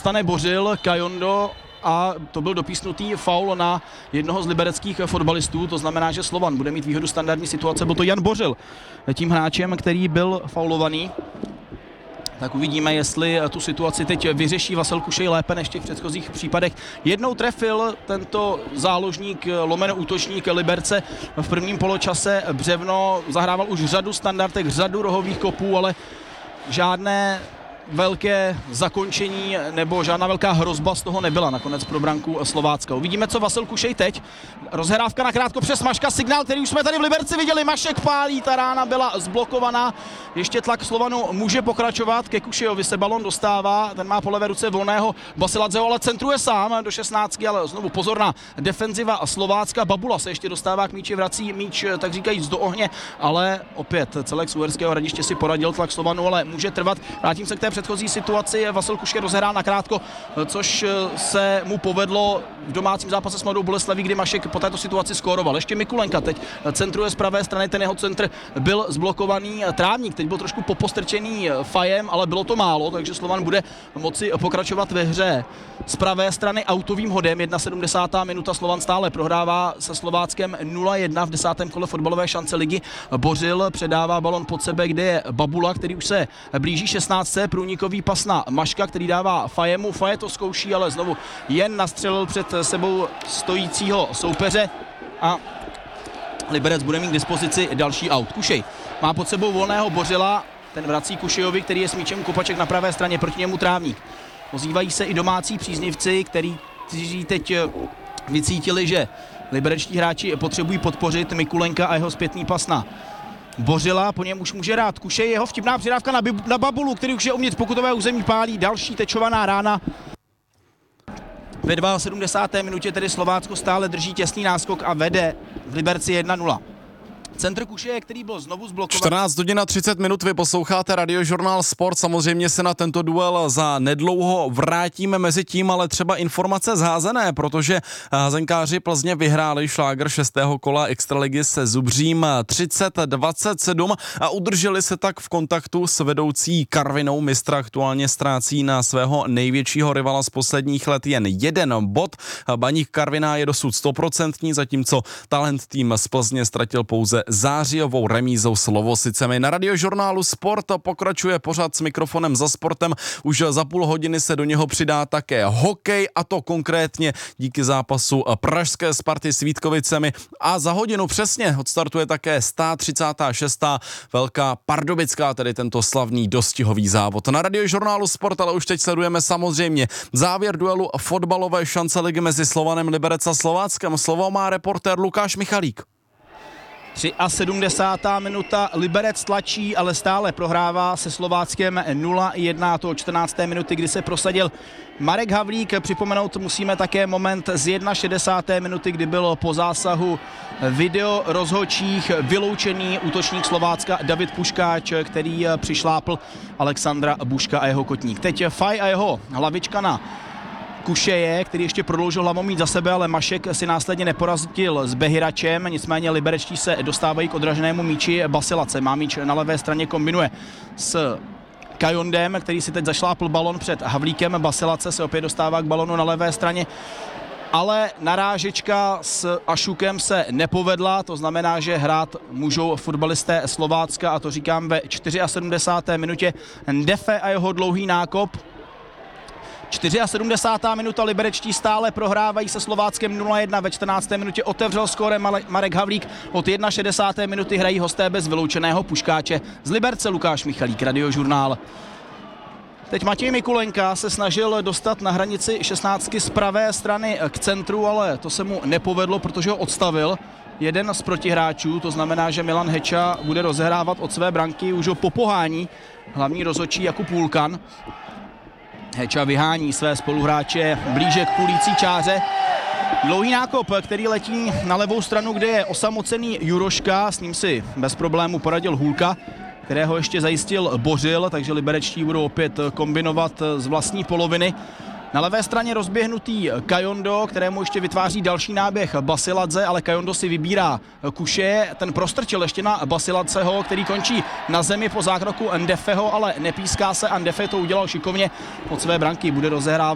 dostane Bořil, Kajondo a to byl dopísnutý faul na jednoho z libereckých fotbalistů, to znamená, že Slovan bude mít výhodu standardní situace, byl to Jan Bořil, tím hráčem, který byl faulovaný. Tak uvidíme, jestli tu situaci teď vyřeší Vasil Kušej lépe než v těch předchozích případech. Jednou trefil tento záložník, lomeno útočník Liberce v prvním poločase Břevno, zahrával už řadu standardek, řadu rohových kopů, ale žádné velké zakončení nebo žádná velká hrozba z toho nebyla nakonec pro branku Slovácka. Uvidíme, co Vasil Kušej teď. Rozhrávka nakrátko přes Maška, signál, který už jsme tady v Liberci viděli. Mašek pálí, ta rána byla zblokovaná. Ještě tlak Slovanu může pokračovat, ke Kušejovi se balon dostává, ten má po levé ruce volného Basiladzeho, ale centruje sám do 16, ale znovu pozorná defenziva Slovácka. Babula se ještě dostává k míči, vrací míč, tak říkajíc, do ohně, ale opět celek z Uherského Hradiště si poradil, tlak Slovanu, ale může trvat. Vrátím se k té předchozí situaci, Vasil Kušej rozehrál nakrátko, což se mu povedlo v domácím zápase s Mladou Boleslaví, kdy Mašek po této situaci skóroval. Ještě Mikulenka teď centruje z pravé strany, ten jeho centr byl zblokovaný. Trávník teď byl trošku popostrčený fajem, ale bylo to málo, takže Slovan bude moci pokračovat ve hře z pravé strany autovým hodem. 71. minuta, Slovan stále prohrává se Slováckem 0-1 v 10. kole fotbalové šance ligy. Bořil předává balon pod sebe, kde je Babula, který už se blíží 16. Průnikový pas na Maška, který dává Fajemu. Faje to zkouší, ale znovu jen nastřelil před sebou stojícího soupeře a Liberec bude mít k dispozici další aut. Kušej má pod sebou volného Bořila, ten vrací Kušejovi, který je s míčem Kopaček na pravé straně, proti němu Trávník. Ozývají se i domácí příznivci, kteří teď vycítili, že liberečtí hráči potřebují podpořit Mikulenka a jeho zpětný pas na Bořila, po něm už může rád Kušej, jeho vtipná přidávka na Babulu, který už je uvnitř pokutové území, pálí, další tečovaná rána. Ve 72. minutě tedy Slovácko stále drží těsný náskok a vede v Liberci 1-0. Centr Kušeje, který byl znovu zblokovaný. 14 hodin a 30 minut, vy posloucháte Radiožurnál Sport, samozřejmě se na tento duel za nedlouho vrátíme mezi tím, ale třeba informace z házené, protože házenkáři Plzně vyhráli šlágr 6. kola extraligy se Zubřím 30-27 a udrželi se tak v kontaktu s vedoucí Karvinou. Mistra aktuálně ztrácí na svého největšího rivala z posledních let jen jeden bod. Baník Karviná je dosud 100%, zatímco Talent tým z Plzně ztratil pouze zářijovou remízou s Lovosicemi. Na Radiožurnálu Sport pokračuje pořad s mikrofonem za sportem. Už za půl hodiny se do něho přidá také hokej, a to konkrétně díky zápasu pražské Sparty s Vítkovicemi. A za hodinu přesně odstartuje také 136. Velká Pardubická, tedy tento slavný dostihový závod. Na Radiožurnálu Sport ale už teď sledujeme samozřejmě závěr duelu fotbalové šance ligy mezi Slovanem Liberec a Slováckem. Slovo má reportér Lukáš Michalík. 73. minuta, Liberec tlačí, ale stále prohrává se Slováckem 0-1, to od 14. minuty, kdy se prosadil Marek Havlík. Připomenout musíme také moment z 61. minuty, kdy byl po zásahu video rozhodčích vyloučený útočník Slovácka David Puškáč, který přišlápl Alexandra Buška a jeho kotník. Teď Faj a jeho hlavička na Kušeje, který ještě prodloužil hlavomít za sebe, ale Mašek si následně neporazil s Behiračem, nicméně liberečtí se dostávají k odraženému míči Basiladze. Má míč na levé straně, kombinuje s Kajondem, který si teď zašlápl balon před Havlíkem. Basiladze se opět dostává k balonu na levé straně, ale narážečka s Ašukem se nepovedla, to znamená, že hrát můžou fotbalisté Slovácka, a to říkám ve 74. minutě. Ndefe a jeho dlouhý nákop. 74. minuta, liberečtí stále prohrávají se Slováckem 0-1, ve 14. minutě otevřel skórem Marek Havlík, od 61. minuty hrají hosté bez vyloučeného Puškáče. Z Liberce Lukáš Michalík, Radiožurnál. Teď Matěj Mikulenka se snažil dostat na hranici 16 z pravé strany k centru, ale to se mu nepovedlo, protože ho odstavil jeden z protihráčů, to znamená, že Milan Heča bude rozehrávat od své branky, už ho popohání hlavní rozhodčí Jakub Vulkan. Heča vyhání své spoluhráče blíže k půlící čáře. Dlouhý nákop, který letí na levou stranu, kde je osamocený Juroška, s ním si bez problému poradil Hůlka, kterého ještě zajistil Bořil, takže liberečtí budou opět kombinovat z vlastní poloviny. Na levé straně rozběhnutý Kajondo, kterému ještě vytváří další náběh Basiladze, ale Kajondo si vybírá Kuše, ten prostrčil ještě na Basiladzeho, který končí na zemi po zákroku Ndefeho, ale nepíská se a Ndefe to udělal šikovně od své branky, bude rozehrávat